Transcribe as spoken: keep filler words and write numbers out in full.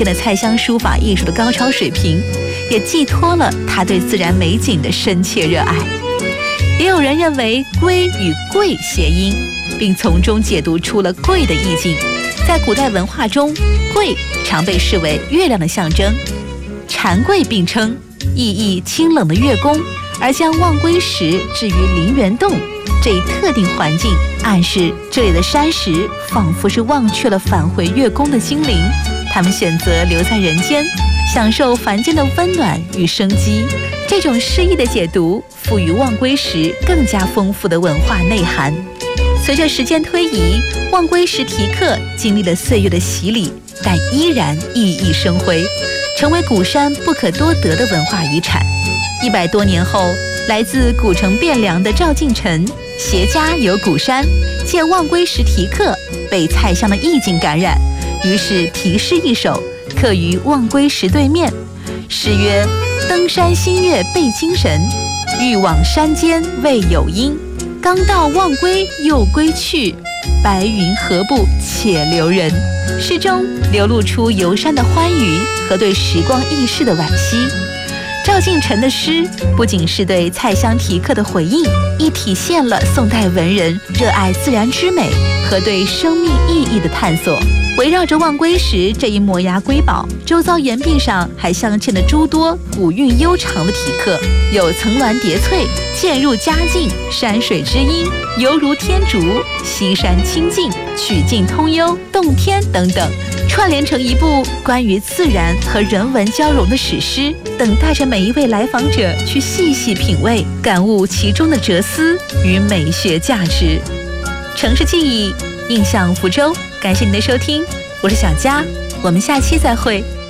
现了蔡襄书法艺术的高超水平，也寄托了他对自然美景的深切热爱。也有人认为龟与贵谐音，并从中解读出了贵的意境。在古代文化中，贵常被视为月亮的象征，蝉贵并称，意义清冷的月宫，而将望归石置于陵园洞这一特定环境，暗示这里的山石仿佛是忘却了返回月宫的精灵，他们选择留在人间，享受凡间的温暖与生机。这种诗意的解读赋予望归石更加丰富的文化内涵。随着时间推移，望归石题刻经历了岁月的洗礼，但依然熠熠生辉，成为古山不可多得的文化遗产。一百多年后，来自古城汴梁的赵敬臣携家游古山，借望归石题刻，被蔡襄的意境感染，于是题诗一首，刻于望归石对面。诗曰：登山新月倍精神，欲往山间未有因。刚到望归又归去，白云何不且留人。诗中流露出游山的欢愉和对时光易逝的惋惜。赵敬臣的诗不仅是对蔡襄题刻的回应，亦体现了宋代文人热爱自然之美和对生命意义的探索。围绕着望归石这一摩崖瑰宝，周遭岩壁上还镶嵌了诸多古韵悠长的题刻，有层峦叠翠、渐入佳境、山水之音、犹如天竺、西山清静、曲径通幽、洞天等等，串联成一部关于自然和人文交融的史诗，等待着每一位来访者去细细品味，感悟其中的哲思与美学价值。城市记忆，印象福州，感谢您的收听，我是小佳，我们下期再会。